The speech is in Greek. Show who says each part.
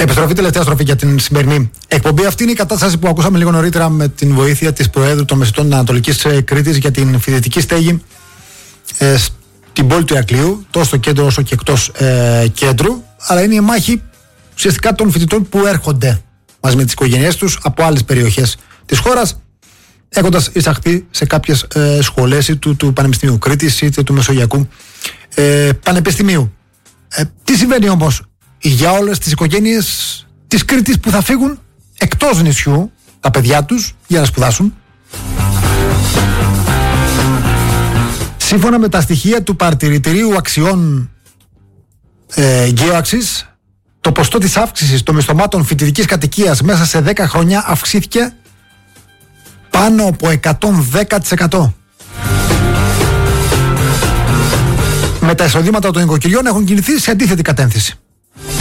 Speaker 1: Επιστροφή, τελευταία στροφή για την σημερινή εκπομπή. Αυτή είναι η κατάσταση που ακούσαμε λίγο νωρίτερα με την βοήθεια της Προέδρου των Μεσητών Ανατολικής Κρήτης για την φοιτητική στέγη στην πόλη του Ηρακλείου, τόσο στο κέντρο όσο και εκτός κέντρου. Αλλά είναι η μάχη ουσιαστικά των φοιτητών που έρχονται μαζί με τις οικογένειές τους από άλλες περιοχές της χώρας, έχοντας εισαχθεί σε κάποιες σχολές είτε του Πανεπιστημίου Κρήτης είτε του Μεσογειακού Πανεπιστημίου. Τι συμβαίνει όμως για όλες τις οικογένειες της Κρήτης που θα φύγουν εκτός νησιού, τα παιδιά τους, για να σπουδάσουν? Σύμφωνα με τα στοιχεία του Παρατηρητηρίου Αξιών Γεωαξής, το ποσοστό της αύξησης των μισθωμάτων φοιτητικής κατοικίας μέσα σε 10 χρόνια αυξήθηκε πάνω από 110%. Με τα εισοδήματα των οικοκυριών έχουν κινηθεί σε αντίθετη κατεύθυνση.